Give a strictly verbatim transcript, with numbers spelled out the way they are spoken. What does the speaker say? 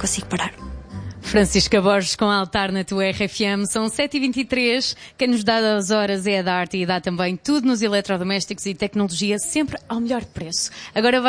consigo parar. Francisca Borges com Altar na tua R F M. São sete e vinte e três. Quem nos dá as horas é a Darty e dá também tudo nos eletrodomésticos e tecnologia, sempre ao melhor preço. Agora vai